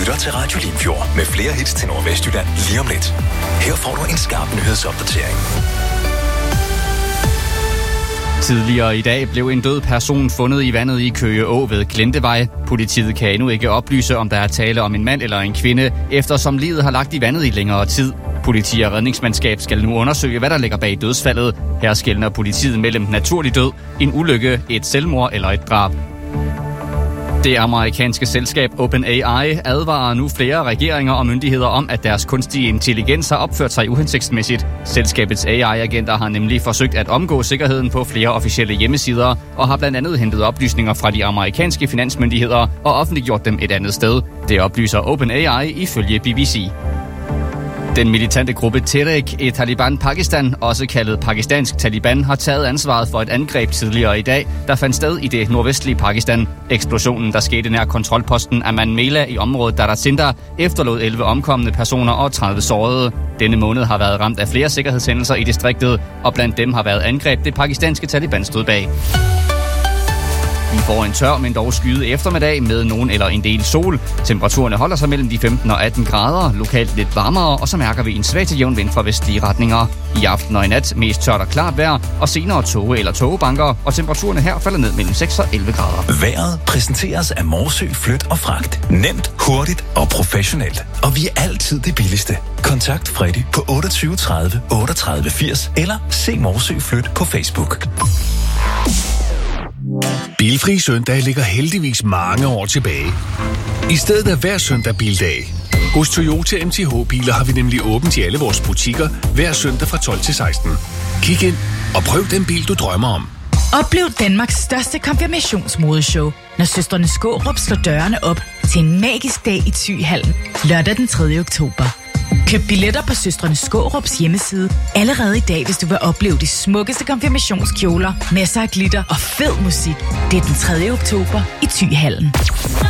lytter til Radio Limfjord med flere hits til Nordvestjylland lige om lidt. Her får du en skarp nyhedsopdatering. Tidligere i dag blev en død person fundet i vandet i Køge Å ved Glentevej. Politiet kan endnu ikke oplyse, om der er tale om en mand eller en kvinde, eftersom liget har lagt i vandet i længere tid. Politi og redningsmandskab skal nu undersøge, hvad der ligger bag dødsfaldet. Her skelner politiet mellem naturlig død, en ulykke, et selvmord eller et drab. Det amerikanske selskab OpenAI advarer nu flere regeringer og myndigheder om, at deres kunstige intelligens har opført sig uhensigtsmæssigt. Selskabets AI-agenter har nemlig forsøgt at omgå sikkerheden på flere officielle hjemmesider og har blandt andet hentet oplysninger fra de amerikanske finansmyndigheder og offentliggjort dem et andet sted. Det oplyser OpenAI ifølge BBC. Den militante gruppe Tehrik-e-Taliban Pakistan, også kaldet Pakistansk Taliban, har taget ansvaret for et angreb tidligere i dag, der fandt sted i det nordvestlige Pakistan. Eksplosionen, der skete nær kontrolposten Aman Mela i området Darasinda, efterlod 11 omkomne personer og 30 sårede. Denne måned har været ramt af flere sikkerhedshændelser i distriktet, og blandt dem har været angreb, det pakistanske Taliban stod bag. Vi får en tør, men dog skyet eftermiddag med nogen eller en del sol. Temperaturerne holder sig mellem de 15 og 18 grader, lokalt lidt varmere, og så mærker vi en svag til jævn vind fra vestlige retninger. I aften og i nat mest tørt og klart vejr, og senere tåge eller tågebanker, og temperaturerne her falder ned mellem 6 og 11 grader. Vejret præsenteres af Morsø Flyt og Fragt. Nemt, hurtigt og professionelt. Og vi er altid det billigste. Kontakt Freddy på 28 30 38 80 eller se Morsø Flyt på Facebook. Bilfri søndag ligger heldigvis mange år tilbage. I stedet er hver søndag bildag. Hos Toyota MTH-biler har vi nemlig åbent i alle vores butikker hver søndag fra 12 til 16. Kig ind og prøv den bil, du drømmer om. Oplev Danmarks største konfirmationsmodeshow, når søstrene Skårup slår dørene op til en magisk dag i Thyhallen lørdag den 3. oktober. Køb billetter på søstrene Skårups hjemmeside allerede i dag, hvis du vil opleve de smukkeste konfirmationskjoler, masser af glitter og fed musik. Det er den 3. oktober i Thyhallen.